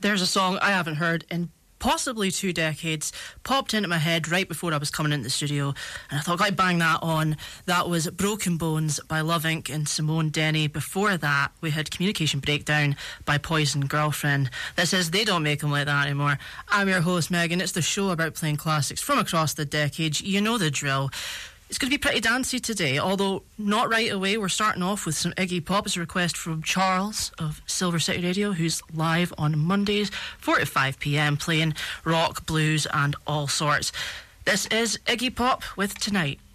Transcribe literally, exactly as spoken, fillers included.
There's a song I haven't heard in possibly two decades, popped into my head right before I was coming into the studio, and I thought I'd bang that on. That was Broken Bones by Love Incorporated and Simone Denny. Before that, we had Communication Breakdown by Poison Girlfriend. That says they don't make them like that anymore. I'm your host, Megan. It's the show about playing classics from across the decades. You know the drill. It's going to be pretty dancey today, although not right away. We're starting off with some Iggy Pop. It's a request from Charles of Silver City Radio, who's live on Mondays, four to five p.m, playing rock, blues and all sorts. This is Iggy Pop with Tonight.